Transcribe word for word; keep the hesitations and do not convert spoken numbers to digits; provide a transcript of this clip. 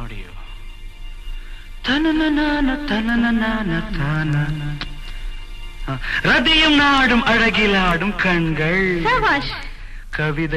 நொடியோ தனனனான தனனனான தான ரதியும் நாடும் அழகிலாடும் கண்கள் சபாஷ். கவிதை